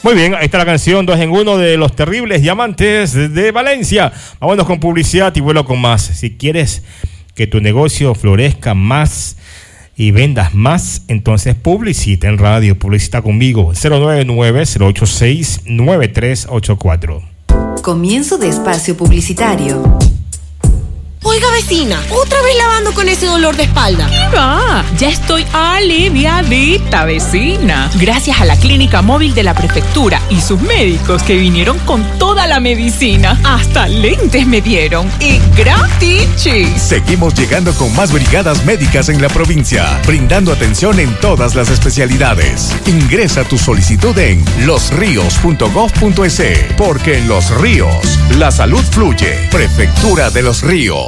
Muy bien, ahí está la canción 2 en 1 de Los Terribles Diamantes de Valencia. Vámonos con publicidad y vuelo con más. Si quieres que tu negocio florezca más y vendas más, entonces publicita en radio, publicita conmigo. 099-086-9384. Comienzo de espacio publicitario. Oiga, vecina, otra vez lavando con ese dolor de espalda. ¿Qué va? Ya estoy aliviadita, vecina. Gracias a la clínica móvil de la prefectura y sus médicos que vinieron con toda la medicina. Hasta lentes me dieron. Y gratis. Seguimos llegando con más brigadas médicas en la provincia, brindando atención en todas las especialidades. Ingresa tu solicitud en losrios.gov.es, porque en Los Ríos la salud fluye. Prefectura de Los Ríos.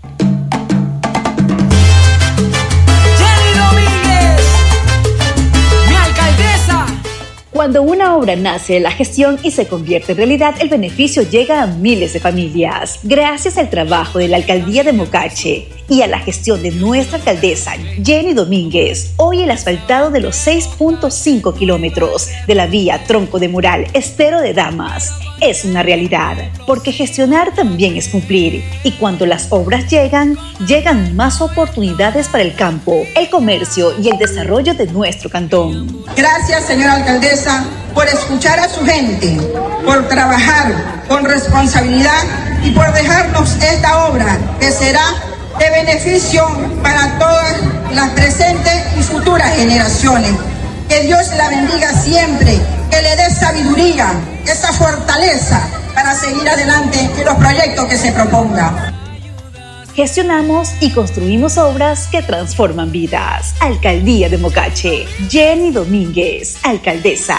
Cuando una obra nace de la gestión y se convierte en realidad, el beneficio llega a miles de familias. Gracias al trabajo de la Alcaldía de Mocache y a la gestión de nuestra alcaldesa, Jenny Domínguez, hoy el asfaltado de los 6.5 kilómetros de la vía Tronco de Mural Estero de Damas es una realidad, porque gestionar también es cumplir. Y cuando las obras llegan más oportunidades para el campo, el comercio y el desarrollo de nuestro cantón. Gracias, señora alcaldesa, por escuchar a su gente, por trabajar con responsabilidad y por dejarnos esta obra que será de beneficio para todas las presentes y futuras generaciones. Que Dios la bendiga siempre, que le dé sabiduría, esa fortaleza para seguir adelante en los proyectos que se propongan. Gestionamos y construimos obras que transforman vidas. Alcaldía de Mocache. Jenny Domínguez, alcaldesa.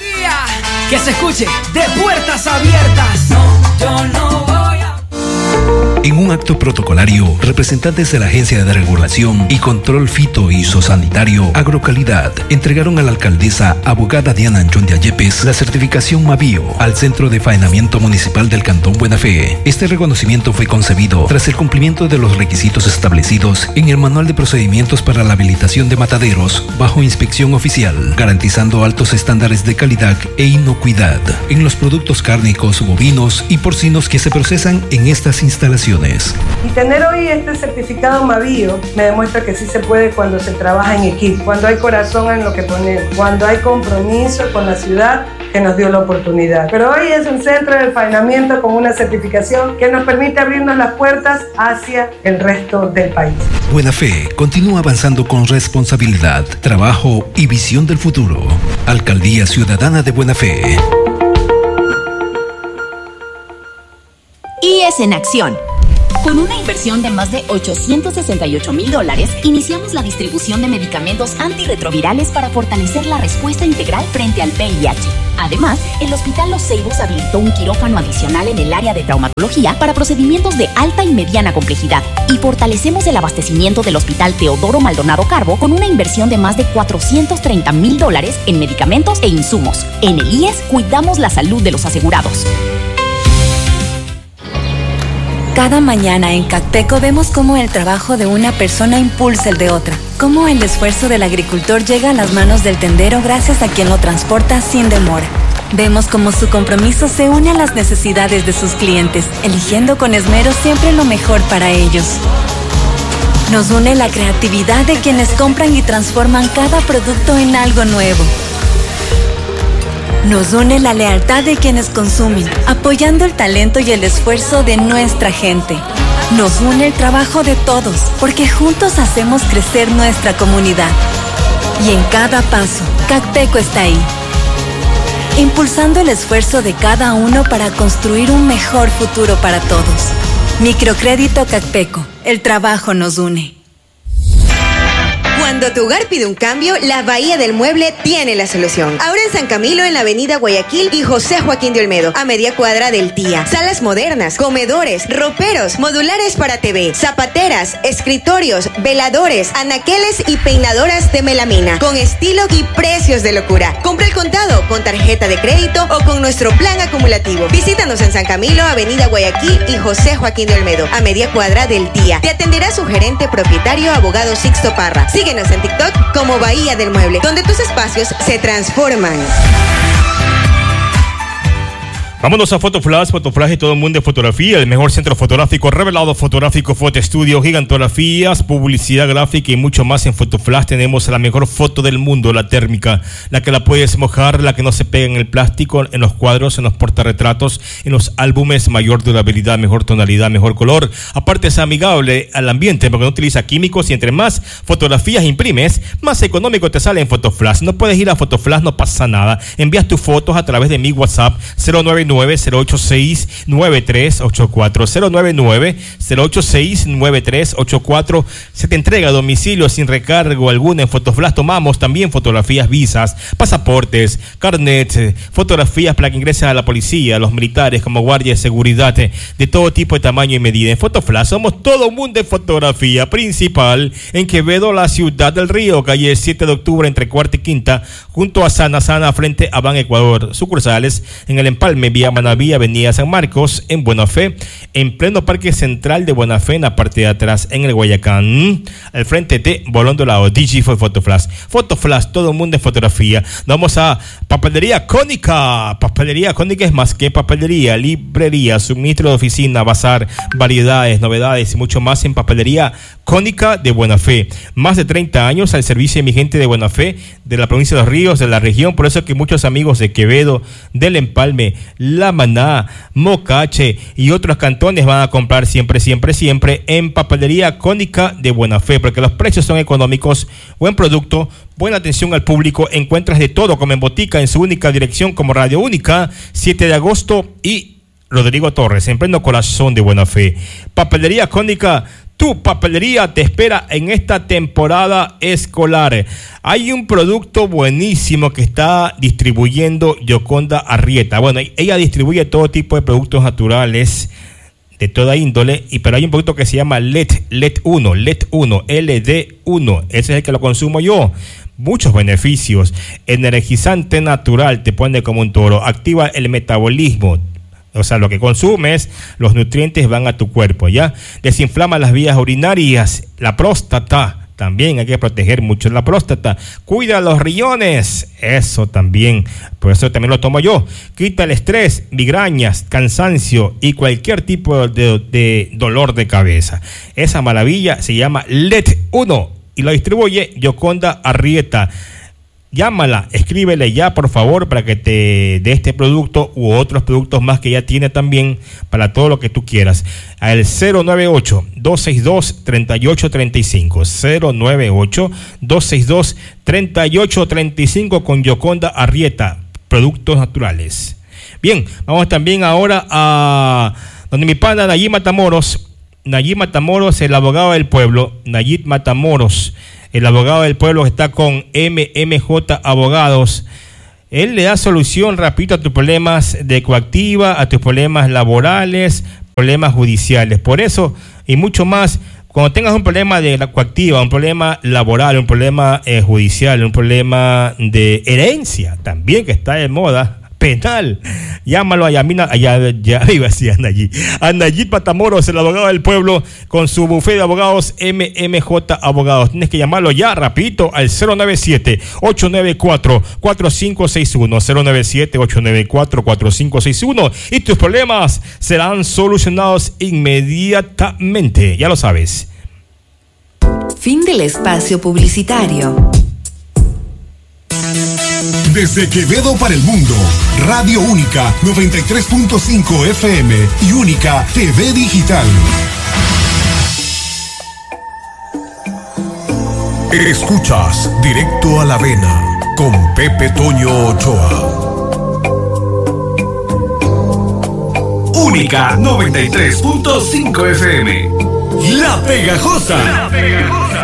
Que se escuche de puertas abiertas. No, yo no voy a... En un acto protocolario, representantes de la Agencia de Regulación y Control Fito y Zosanitario Agrocalidad entregaron a la alcaldesa abogada Diana Anchón de Ayepes la certificación Mavío al Centro de Faenamiento Municipal del Cantón Buena Fe. Este reconocimiento fue concebido tras el cumplimiento de los requisitos establecidos en el Manual de Procedimientos para la Habilitación de Mataderos bajo inspección oficial, garantizando altos estándares de calidad e inocuidad en los productos cárnicos, bovinos y porcinos que se procesan en estas instalaciones. Y tener hoy este certificado Mavío me demuestra que sí se puede cuando se trabaja en equipo, cuando hay corazón en lo que ponemos, cuando hay compromiso con la ciudad que nos dio la oportunidad. Pero hoy es un centro de faenamiento con una certificación que nos permite abrirnos las puertas hacia el resto del país. Buena Fe continúa avanzando con responsabilidad, trabajo y visión del futuro. Alcaldía Ciudadana de Buena Fe. IES en acción. Con una inversión de más de $868,000, iniciamos la distribución de medicamentos antirretrovirales para fortalecer la respuesta integral frente al VIH. Además, el Hospital Los Ceibos habilitó un quirófano adicional en el área de traumatología para procedimientos de alta y mediana complejidad. Y fortalecemos el abastecimiento del Hospital Teodoro Maldonado Carbo con una inversión de más de $430,000 en medicamentos e insumos. En el IES cuidamos la salud de los asegurados. Cada mañana en Cacteco vemos cómo el trabajo de una persona impulsa el de otra, cómo el esfuerzo del agricultor llega a las manos del tendero gracias a quien lo transporta sin demora. Vemos cómo su compromiso se une a las necesidades de sus clientes, eligiendo con esmero siempre lo mejor para ellos. Nos une la creatividad de quienes compran y transforman cada producto en algo nuevo. Nos une la lealtad de quienes consumen, apoyando el talento y el esfuerzo de nuestra gente. Nos une el trabajo de todos, porque juntos hacemos crecer nuestra comunidad. Y en cada paso, Cacteco está ahí, impulsando el esfuerzo de cada uno para construir un mejor futuro para todos. Microcrédito Cacteco, el trabajo nos une. Cuando tu hogar pide un cambio, la Bahía del Mueble tiene la solución. Ahora en San Camilo, en la avenida Guayaquil y José Joaquín de Olmedo, a media cuadra del Tía. Salas modernas, comedores, roperos, modulares para TV, zapateras, escritorios, veladores, anaqueles y peinadoras de melamina, con estilo y precios de locura. Compra el contado, con tarjeta de crédito o con nuestro plan acumulativo. Visítanos en San Camilo, avenida Guayaquil y José Joaquín de Olmedo, a media cuadra del Tía. Te atenderá su gerente propietario, abogado Sixto Parra. Síguenos en TikTok como Bahía del Mueble, donde tus espacios se transforman. Vámonos a Fotoflash, Fotoflash y todo el mundo de fotografía, el mejor centro fotográfico, revelado fotográfico, fotoestudio, gigantografías, publicidad gráfica y mucho más. En Fotoflash tenemos la mejor foto del mundo, la térmica, la que la puedes mojar, la que no se pega en el plástico, en los cuadros, en los portarretratos, en los álbumes, mayor durabilidad, mejor tonalidad, mejor color. Aparte es amigable al ambiente porque no utiliza químicos y entre más fotografías imprimes, más económico te sale en Fotoflash. No puedes ir a Fotoflash, no pasa nada. Envías tus fotos a través de mi WhatsApp 099-086-9384 089-086-9384. Se te entrega a domicilio sin recargo alguna. En Fotoflash tomamos también fotografías, visas, pasaportes, carnets, fotografías para que ingreses a la policía, a los militares como guardia de seguridad, de todo tipo de tamaño y medida. En Fotoflash somos todo un mundo de fotografía. Principal en Quevedo, la ciudad del Río, calle 7 de octubre entre Cuarta y Quinta, junto a Sana frente a Ban Ecuador. Sucursales en el Empalme, vía Manaví, avenida San Marcos, en Buena Fe, en pleno Parque Central de Buena Fe, en la parte de atrás, en el Guayacán, al frente de Bolondolao. DG fue Fotoflash. Fotoflash, todo el mundo de fotografía. Vamos a Papelería Cónica. Papelería Cónica es más que papelería, librería, suministro de oficina, bazar, variedades, novedades y mucho más en Papelería Cónica de Buena Fe. Más de 30 años al servicio de mi gente de Buena Fe, de la provincia de Los Ríos, de la región. Por eso es que muchos amigos de Quevedo, del Empalme, La Maná, Mocache y otros cantones van a comprar siempre en Papelería Cónica de Buena Fe, porque los precios son económicos, buen producto, buena atención al público. Encuentras de todo como en botica, en su única dirección como Radio Única, 7 de agosto y Rodrigo Torres, en pleno corazón de Buena Fe. Papelería Cónica, tu papelería te espera en esta temporada escolar. Hay un producto buenísimo que está distribuyendo Yoconda Arrieta. Bueno, ella distribuye todo tipo de productos naturales de toda índole, pero hay un producto que se llama LED1, LD1. Ese es el que lo consumo yo. Muchos beneficios. Energizante natural, te pone como un toro. Activa el metabolismo. O sea, lo que consumes, los nutrientes van a tu cuerpo, ¿ya? Desinflama las vías urinarias, la próstata. También hay que proteger mucho la próstata. Cuida los riñones. Eso también. Por eso también lo tomo yo. Quita el estrés, migrañas, cansancio y cualquier tipo de dolor de cabeza. Esa maravilla se llama LED1 y lo distribuye Yoconda Arrieta. Llámala, escríbele ya por favor para que te dé este producto u otros productos más que ya tiene también para todo lo que tú quieras. Al 098-262-3835 098-262-3835 con Yoconda Arrieta, productos naturales. Bien, vamos también ahora a donde mi pana Nayib Matamoros. Nayib Matamoros, el abogado del pueblo. Nayib Matamoros, el abogado del pueblo, que está con MMJ Abogados. Él le da solución, repito, a tus problemas de coactiva, a tus problemas laborales, problemas judiciales. Por eso y mucho más, cuando tengas un problema de la coactiva, un problema laboral, un problema judicial, un problema de herencia, también que está de moda, penal, llámalo a Yamina, ya iba a decir a Nayib Matamoros, el abogado del pueblo, con su bufete de abogados MMJ Abogados. Tienes que llamarlo ya, rapidito, al 097-894-4561, 097-894-4561, y tus problemas serán solucionados inmediatamente, ya lo sabes. Fin del espacio publicitario. Desde Quevedo para el mundo, Radio Única 93.5 FM y Única TV Digital. Escuchas Directo a la Vena con Pepe Toño Ochoa. Única 93.5 FM. La Pegajosa.